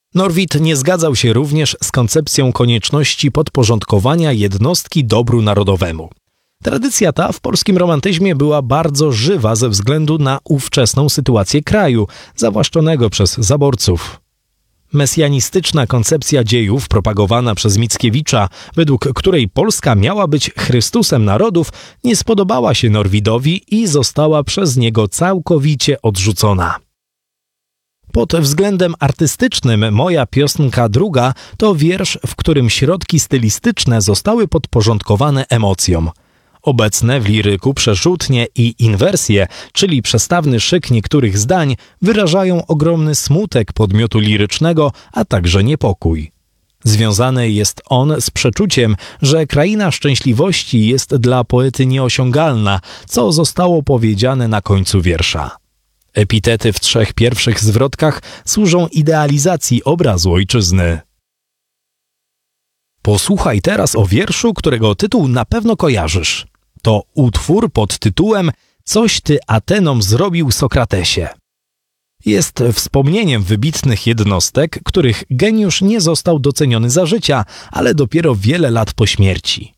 Norwid nie zgadzał się również z koncepcją konieczności podporządkowania jednostki dobru narodowemu. Tradycja ta w polskim romantyzmie była bardzo żywa ze względu na ówczesną sytuację kraju, zawłaszczonego przez zaborców. Mesjanistyczna koncepcja dziejów propagowana przez Mickiewicza, według której Polska miała być Chrystusem narodów, nie spodobała się Norwidowi i została przez niego całkowicie odrzucona. Pod względem artystycznym Moja piosenka druga to wiersz, w którym środki stylistyczne zostały podporządkowane emocjom. Obecne w liryku przerzutnie i inwersje, czyli przestawny szyk niektórych zdań, wyrażają ogromny smutek podmiotu lirycznego, a także niepokój. Związany jest on z przeczuciem, że kraina szczęśliwości jest dla poety nieosiągalna, co zostało powiedziane na końcu wiersza. Epitety w 3 pierwszych zwrotkach służą idealizacji obrazu ojczyzny. Posłuchaj teraz o wierszu, którego tytuł na pewno kojarzysz. To utwór pod tytułem „Coś ty Atenom zrobił, Sokratesie”. Jest wspomnieniem wybitnych jednostek, których geniusz nie został doceniony za życia, ale dopiero wiele lat po śmierci.